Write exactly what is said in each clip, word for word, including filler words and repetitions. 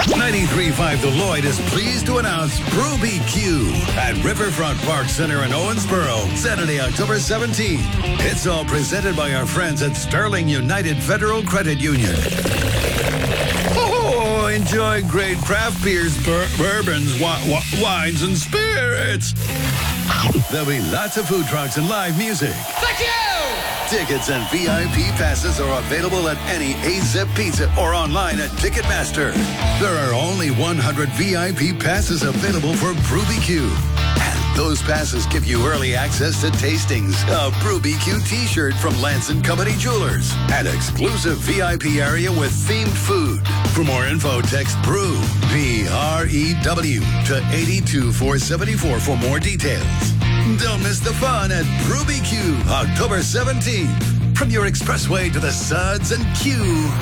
ninety-three point five The Lloyd is pleased to announce Brew B Q at Riverfront Park Center in Owensboro, Saturday, October seventeenth. It's all presented by our friends at Sterling United Federal Credit Union. Oh, enjoy great craft beers, bur- bourbons, wi- wi- wines, and spirits. There'll be lots of food trucks and live music. Fuck you! Tickets and V I P passes are available at any A-Zip Pizza or online at Ticketmaster. There are only one hundred V I P passes available for Brew B Q. And those passes give you early access to tastings, a Brew B Q t-shirt from Lance and Company Jewelers, an exclusive V I P area with themed food. For more info, text BREW, B R E W, to eight two four seven four for more details. Don't miss the fun at Brew B Q, October seventeenth. From your expressway to the Suds and Q.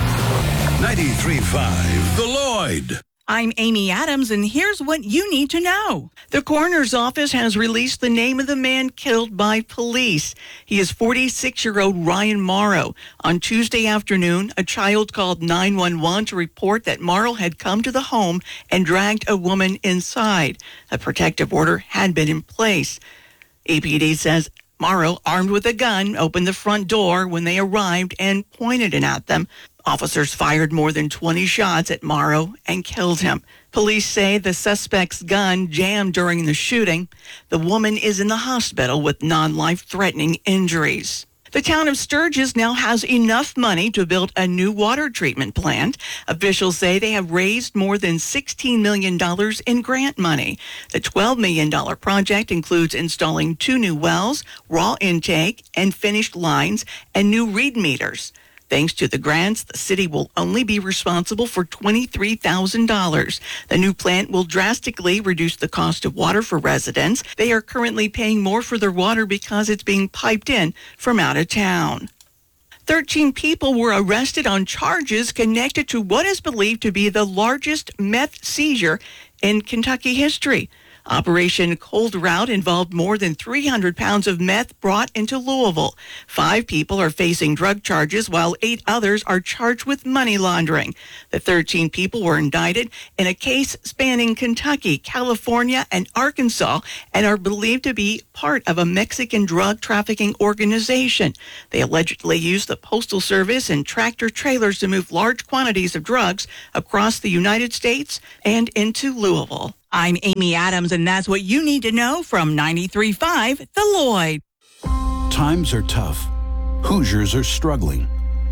ninety-three point five The Lloyd. I'm Amy Adams, and here's what you need to know. The coroner's office has released the name of the man killed by police. He is forty-six-year-old Ryan Morrow. On Tuesday afternoon, a child called nine one one to report that Morrow had come to the home and dragged a woman inside. A protective order had been in place. A P D says Morrow, armed with a gun, opened the front door when they arrived and pointed it at them. Officers fired more than twenty shots at Morrow and killed him. Police say the suspect's gun jammed during the shooting. The woman is in the hospital with non-life-threatening injuries. The town of Sturgis now has enough money to build a new water treatment plant. Officials say they have raised more than sixteen million dollars in grant money. The twelve million dollars project includes installing two new wells, raw intake, and finished lines, and new reed meters. Thanks to the grants, the city will only be responsible for twenty-three thousand dollars. The new plant will drastically reduce the cost of water for residents. They are currently paying more for their water because it's being piped in from out of town. thirteen people were arrested on charges connected to what is believed to be the largest meth seizure in Kentucky history. Operation Cold Route involved more than three hundred pounds of meth brought into Louisville. Five people are facing drug charges, while eight others are charged with money laundering. The thirteen people were indicted in a case spanning Kentucky, California, and Arkansas, and are believed to be part of a Mexican drug trafficking organization. They allegedly used the Postal Service and tractor trailers to move large quantities of drugs across the United States and into Louisville. I'm Amy Adams, and that's what you need to know from ninety-three point five The Lloyd. Times are tough. Hoosiers are struggling.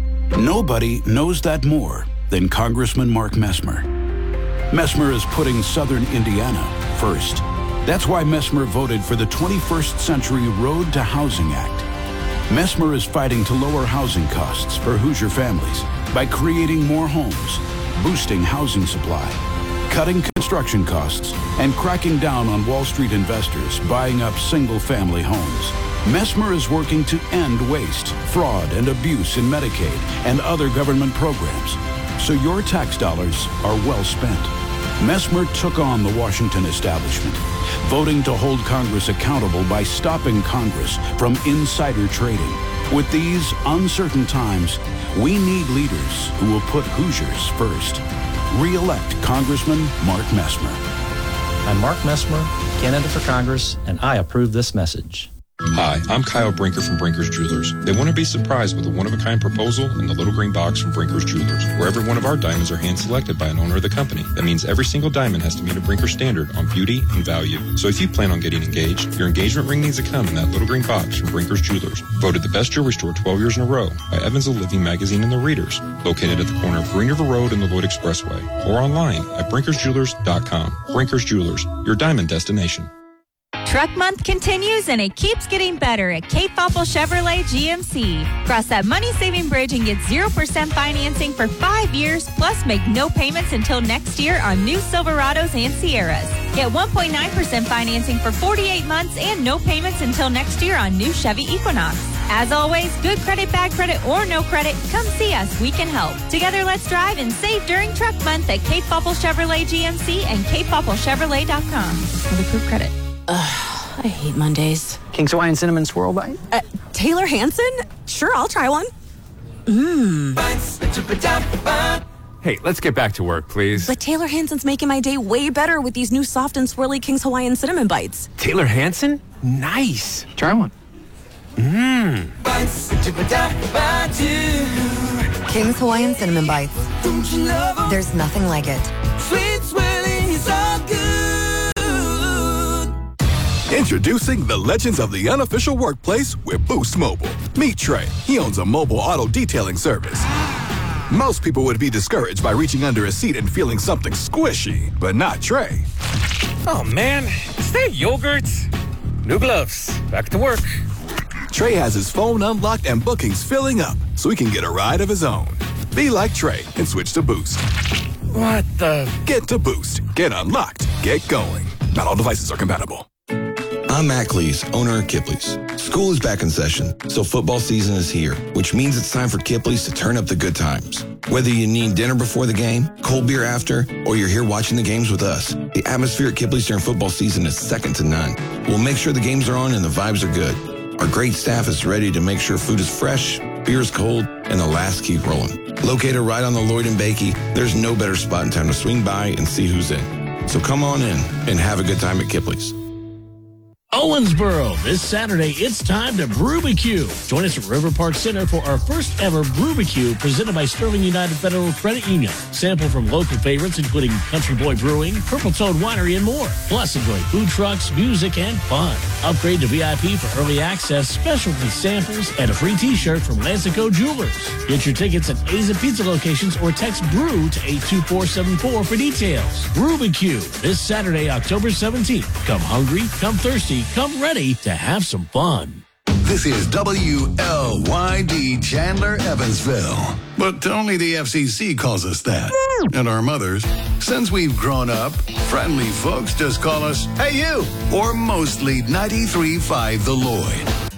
Nobody knows that more than Congressman Mark Messmer. Messmer is putting Southern Indiana first. That's why Messmer voted for the twenty-first Century Road to Housing Act. Messmer is fighting to lower housing costs for Hoosier families by creating more homes, boosting housing supply, cutting construction costs, and cracking down on Wall Street investors buying up single-family homes. Messmer is working to end waste, fraud, and abuse in Medicaid and other government programs, so your tax dollars are well spent. Messmer took on the Washington establishment, voting to hold Congress accountable by stopping Congress from insider trading. With these uncertain times, we need leaders who will put Hoosiers first. Re-elect Congressman Mark Messmer. I'm Mark Messmer, candidate for Congress, and I approve this message. Hi, I'm Kyle Brinker from Brinker's Jewelers. They want to be surprised with a one-of-a-kind proposal in the little green box from Brinker's Jewelers, where every one of our diamonds are hand-selected by an owner of the company. That means every single diamond has to meet a Brinker standard on beauty and value. So if you plan on getting engaged, your engagement ring needs to come in that little green box from Brinker's Jewelers. Voted the best jewelry store twelve years in a row by Evans of Living magazine and their readers. Located at the corner of Green River Road and the Lloyd Expressway. Or online at brinkers jewelers dot com. Brinker's Jewelers, your diamond destination. Truck Month continues, and it keeps getting better at Cape Foppel Chevrolet G M C. Cross that money-saving bridge and get zero percent financing for five years, plus make no payments until next year on new Silverados and Sierras. Get one point nine percent financing for forty-eight months and no payments until next year on new Chevy Equinox. As always, good credit, bad credit, or no credit, come see us. We can help. Together, let's drive and save during Truck Month at Cape Foppel Chevrolet G M C and cape foppel chevrolet dot com. With approved credit. Ugh, I hate Mondays. King's Hawaiian Cinnamon Swirl Bite? Uh, Taylor Hanson? Sure, I'll try one. Mmm. Hey, let's get back to work, please. But Taylor Hansen's making my day way better with these new soft and swirly King's Hawaiian Cinnamon Bites. Taylor Hansen? Nice. Try one. Mmm. King's Hawaiian Cinnamon Bites. There's nothing like it. Sweet swirling is all good. Introducing the legends of the unofficial workplace with Boost Mobile. Meet Trey. He owns a mobile auto detailing service. Most people would be discouraged by reaching under a seat and feeling something squishy, but not Trey. Oh man, is that yogurt? New gloves. Back to work. Trey has his phone unlocked and bookings filling up, so he can get a ride of his own. Be like Trey and switch to Boost. What the? Get to Boost. Get unlocked. Get going. Not all devices are compatible. I'm Matt Cleese, owner of Kipley's. School is back in session, so football season is here, which means it's time for Kipley's to turn up the good times. Whether you need dinner before the game, cold beer after, or you're here watching the games with us, the atmosphere at Kipley's during football season is second to none. We'll make sure the games are on and the vibes are good. Our great staff is ready to make sure food is fresh, beer is cold, and the laughs keep rolling. Located right on the Lloyd and Bakey, there's no better spot in town to swing by and see who's in. So come on in and have a good time at Kipley's. Owensboro, this Saturday, it's time to Brewbecue. Join us at River Park Center for our first ever Brewbecue presented by Sterling United Federal Credit Union. Sample from local favorites including Country Boy Brewing, Purple Toad Winery, and more. Plus, enjoy food trucks, music, and fun. Upgrade to V I P for early access, specialty samples, and a free t-shirt from Lansico Jewelers. Get your tickets at A's and Pizza locations or text BREW to eight two four seven four for details. Brewbecue, this Saturday, October seventeenth. Come hungry, come thirsty, come ready to have some fun. This is W L Y D Chandler, Evansville. But only the F C C calls us that. And our mothers. Since we've grown up, friendly folks just call us, hey you, or mostly ninety-three point five The Lloyd.